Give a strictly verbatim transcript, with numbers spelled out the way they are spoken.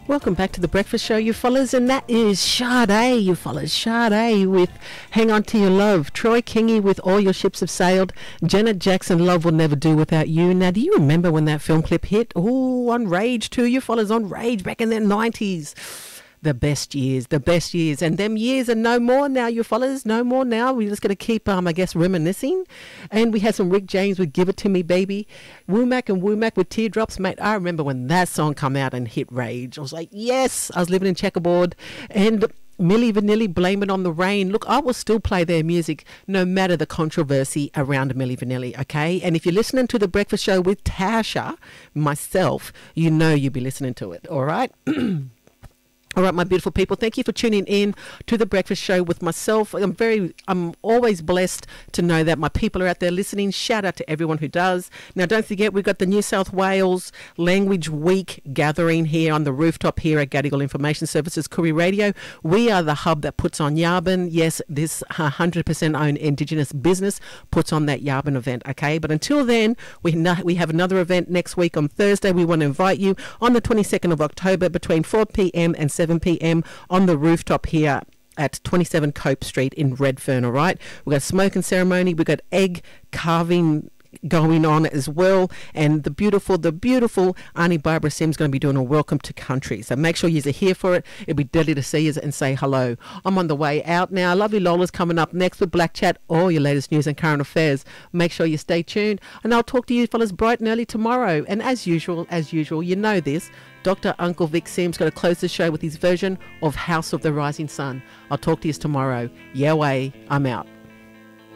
Welcome back to the Breakfast Show, you fellas, and that is Sade, you fellas, Sade with Hang On To Your Love, Troy Kingy with All Your Ships Have Sailed, Janet Jackson, Love Will Never Do Without You. Now, do you remember when that film clip hit? Oh, on Rage too, you fellas, on Rage back in the nineties. The best years, the best years, and them years are no more now, you fellas, no more now. We're just going to keep, um, I guess, reminiscing. And we had some Rick James with Give It To Me, Baby. Womack and Womack with Teardrops, mate. I remember when that song come out and hit Rage. I was like, yes, I was living in Checkerboard. And Milli Vanilli, Blame It On The Rain. Look, I will still play their music no matter the controversy around Milli Vanilli, okay? And if you're listening to The Breakfast Show with Tasha, myself, you know you'll be listening to it, all right? All right, my beautiful people, thank you for tuning in to The Breakfast Show with myself. I'm very, I'm always blessed to know that my people are out there listening. Shout out to everyone who does. Now, don't forget, we've got the New South Wales Language Week gathering here on the rooftop here at Gadigal Information Services, Koori Radio. We are the hub that puts on Yabin. Yes, this one hundred percent owned Indigenous business puts on that Yabin event, okay? But until then, we, no, we have another event next week on Thursday. We want to invite you on the twenty-second of October between four p.m. and seven p.m. on the rooftop here at twenty-seven Cope Street in Redfern, all right? We've got a smoking ceremony. We've got egg carving going on as well, and the beautiful the beautiful Auntie Barbara Sims going to be doing a welcome to country, so make sure you're here for it. It'd be deadly to see you and say hello. I'm on the way out now. Lovely Lola's coming up next with Black Chat, all your latest news and current affairs. Make sure you stay tuned, and I'll talk to you fellas bright and early tomorrow. And as usual as usual you know this, Doctor Uncle Vic Sims going to close the show with his version of House of the Rising Sun. I'll talk to you tomorrow. Yeah way, I'm out.